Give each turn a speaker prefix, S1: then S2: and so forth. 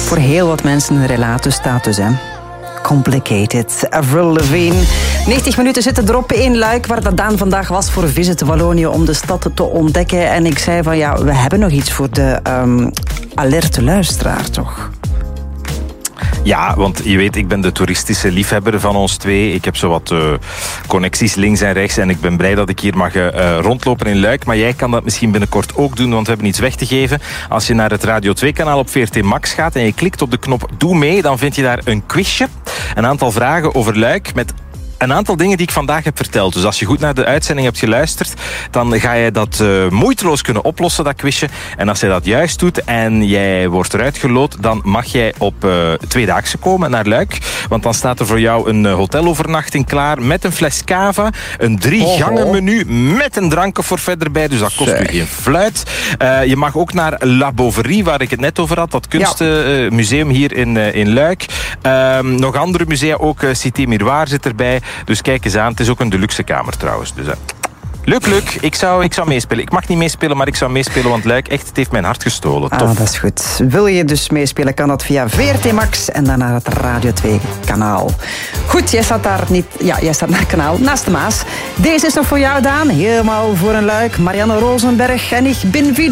S1: Voor heel wat mensen een relatie staat dus, hè. Complicated. Avril Lavigne. 90 minuten zitten erop in Luik, waar dat Daan vandaag was voor Visit Wallonië om de stad te ontdekken. En ik zei van ja, we hebben nog iets voor de alerte luisteraar, toch?
S2: Ja, want je weet, ik ben de toeristische liefhebber van ons twee. Ik heb zo wat connecties links en rechts en ik ben blij dat ik hier mag rondlopen in Luik. Maar jij kan dat misschien binnenkort ook doen, want we hebben iets weg te geven. Als je naar het Radio 2-kanaal op VRT Max gaat en je klikt op de knop Doe mee, dan vind je daar een quizje. Een aantal vragen over Luik met een aantal dingen die ik vandaag heb verteld. Dus als je goed naar de uitzending hebt geluisterd, dan ga je dat moeiteloos kunnen oplossen, dat quizje. En als je dat juist doet en jij wordt eruit geloot, dan mag jij op tweedaagse komen naar Luik. Want dan staat er voor jou een hotelovernachting klaar met een fles cava, een 3-gangen menu met een drankenforfait erbij. Dus dat kost u geen fluit. Je mag ook naar La Bouverie, waar ik het net over had. Dat kunstmuseum hier in Luik. Nog andere musea, ook Cité Miroir zit erbij. Dus kijk eens aan, het is ook een deluxe kamer trouwens. Dus, leuk. Ik zou meespelen. Ik mag niet meespelen, maar ik zou meespelen, want Luik, echt, het heeft mijn hart gestolen. Tof.
S1: Dat is goed. Wil je dus meespelen, kan dat via VRT Max en dan naar het Radio 2-kanaal. Goed, jij staat daar niet... Ja, jij staat naar het kanaal naast de Maas. Deze is nog voor jou, Daan. Helemaal voor een Luik. Marianne Rosenberg en ik ben